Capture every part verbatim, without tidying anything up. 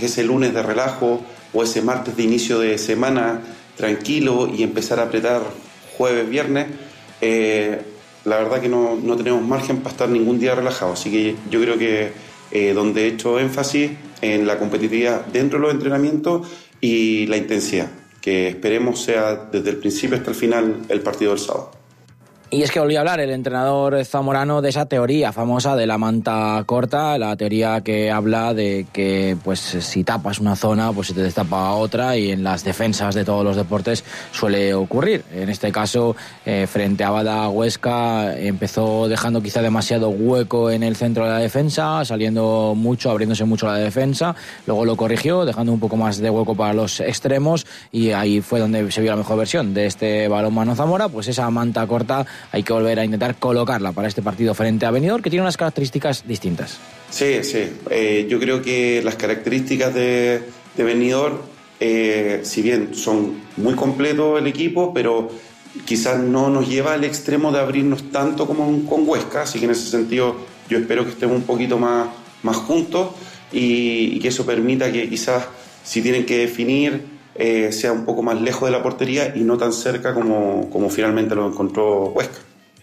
ese lunes de relajo o ese martes de inicio de semana tranquilo y empezar a apretar jueves, viernes, eh, la verdad que no, no tenemos margen para estar ningún día relajado. Así que yo creo que eh, donde he hecho énfasis en la competitividad dentro de los entrenamientos y la intensidad, que esperemos sea desde el principio hasta el final el partido del sábado. Y es que volvió a hablar el entrenador zamorano de esa teoría famosa de la manta corta, la teoría que habla de que pues si tapas una zona, pues se te destapa otra, y en las defensas de todos los deportes suele ocurrir. En este caso, eh, frente a Bada Huesca, empezó dejando quizá demasiado hueco en el centro de la defensa, saliendo mucho, abriéndose mucho la defensa, luego lo corrigió, dejando un poco más de hueco para los extremos, y ahí fue donde se vio la mejor versión de este balonmano Zamora. Pues esa manta corta hay que volver a intentar colocarla para este partido frente a Benidorm, que tiene unas características distintas. Sí, sí. Eh, yo creo que las características de, de Benidorm, eh, si bien son muy completos el equipo, pero quizás no nos lleva al extremo de abrirnos tanto como con Huesca, así que en ese sentido yo espero que estemos un poquito más, más juntos y, y que eso permita que quizás si tienen que definir Eh, sea un poco más lejos de la portería y no tan cerca como, como finalmente lo encontró Huesca.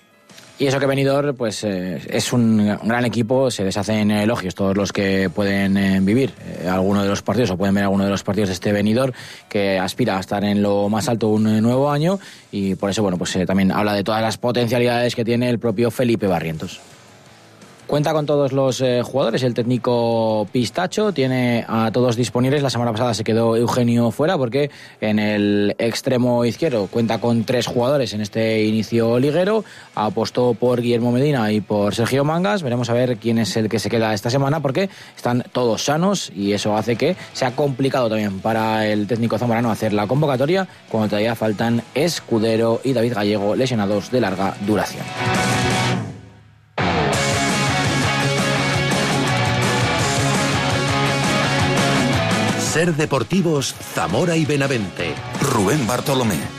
Y eso que Benidorm pues eh, es un gran equipo, se deshacen elogios todos los que pueden eh, vivir eh, alguno de los partidos o pueden ver alguno de los partidos de este Benidorm, que aspira a estar en lo más alto un eh, nuevo año, y por eso bueno pues eh, también habla de todas las potencialidades que tiene el propio Felipe Barrientos. Cuenta con todos los eh, jugadores, el técnico Pistacho tiene a todos disponibles. La semana pasada se quedó Eugenio fuera porque en el extremo izquierdo cuenta con tres jugadores en este inicio liguero. Apostó por Guillermo Medina y por Sergio Mangas. Veremos a ver quién es el que se queda esta semana, porque están todos sanos y eso hace que sea complicado también para el técnico zamorano hacer la convocatoria cuando todavía faltan Escudero y David Gallego, lesionados de larga duración. Ser Deportivos, Zamora y Benavente. Rubén Bartolomé.